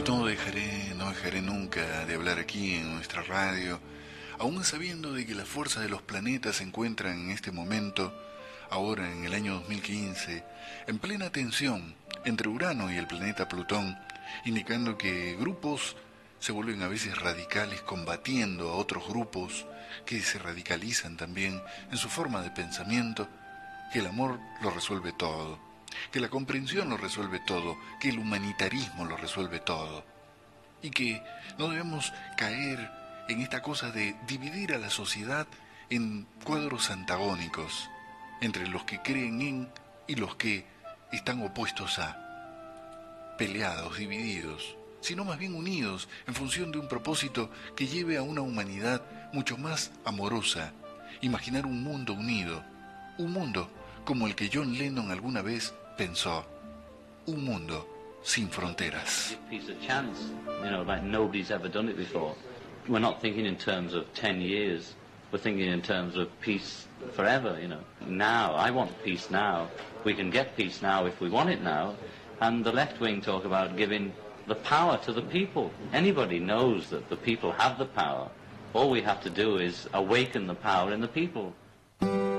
No dejaré nunca de hablar aquí en nuestra radio, aún sabiendo de que las fuerzas de los planetas se encuentran en este momento, ahora en el año 2015, en plena tensión entre Urano y el planeta Plutón, indicando que grupos se vuelven a veces radicales combatiendo a otros grupos que se radicalizan también en su forma de pensamiento, que el amor lo resuelve todo, que la comprensión lo resuelve todo, que el humanitarismo lo resuelve todo, y que no debemos caer en esta cosa de dividir a la sociedad en cuadros antagónicos, entre los que creen en y los que están opuestos a, peleados, divididos, sino más bien unidos en función de un propósito que lleve a una humanidad mucho más amorosa, imaginar un mundo unido, un mundo como el que John Lennon alguna vez pensó, un mundo sin fronteras. Give peace a chance, you know, like nobody's ever done it before. We're not thinking in terms of 10 years, we're thinking in terms of peace forever, you know. Now, I want peace now. We can get peace now if we want it now. And the left wing talk about giving the power to the people. Anybody knows that the people have the power. All we have to do is awaken the power in the people.